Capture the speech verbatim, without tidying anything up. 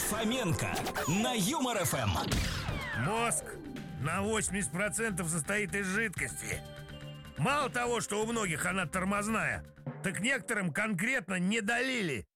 Фоменко на Юмор эф эм. Мозг на восемьдесят процентов состоит из жидкости. Мало того, что у многих она тормозная, так некоторым конкретно не долили